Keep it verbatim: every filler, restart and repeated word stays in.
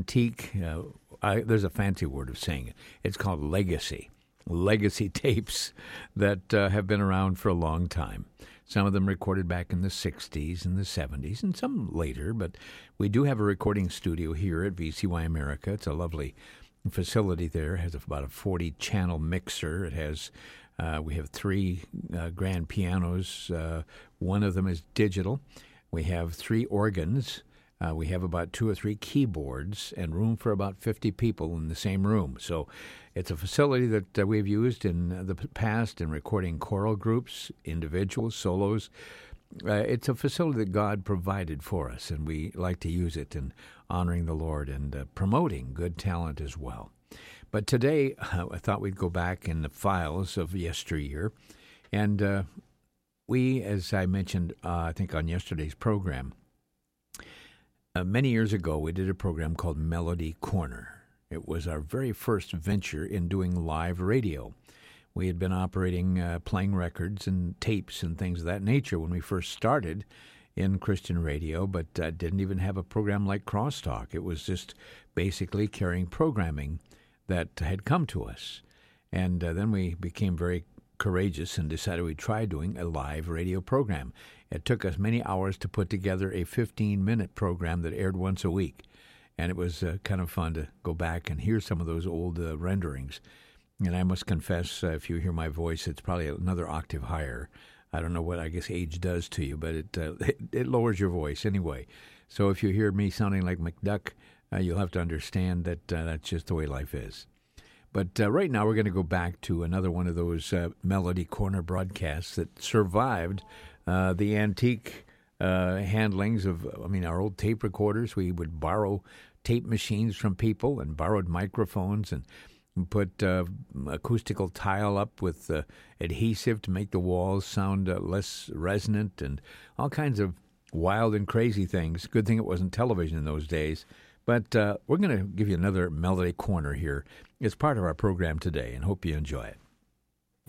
Antique, uh, I, there's a fancy word of saying it. It's called legacy. Legacy tapes that uh, have been around for a long time. Some of them recorded back in the sixties and the seventies, and some later. But we do have a recording studio here at V C Y America. It's a lovely facility there. It has about a forty-channel mixer. It has, uh, we have three uh, grand pianos. Uh, one of them is digital. We have three organs. Uh, we have about two or three keyboards and room for about fifty people in the same room. So it's a facility that uh, we've used in the past in recording choral groups, individuals, solos. Uh, it's a facility that God provided for us, and we like to use it in honoring the Lord and uh, promoting good talent as well. But today, uh, I thought we'd go back in the files of yesteryear. And uh, we, as I mentioned, uh, I think on yesterday's program, Uh, many years ago, we did a program called Melody Corner. It was our very first venture in doing live radio. We had been operating, uh, playing records and tapes and things of that nature when we first started in Christian radio, but uh, didn't even have a program like Crosstalk. It was just basically carrying programming that had come to us. And uh, then we became very courageous and decided we'd try doing a live radio program. It took us many hours to put together a fifteen-minute program that aired once a week, and it was uh, kind of fun to go back and hear some of those old uh, renderings. And I must confess, uh, if you hear my voice, it's probably another octave higher. I don't know what I guess age does to you, but it uh, it, it lowers your voice anyway. So if you hear me sounding like McDuck, uh, you'll have to understand that uh, that's just the way life is. But uh, right now we're going to go back to another one of those uh, Melody Corner broadcasts that survived uh, the antique uh, handlings of, I mean, our old tape recorders. We would borrow tape machines from people and borrowed microphones and put uh, acoustical tile up with uh, adhesive to make the walls sound uh, less resonant and all kinds of wild and crazy things. Good thing it wasn't television in those days. But uh, we're going to give you another Melody Corner here. It's part of our program today, and hope you enjoy it.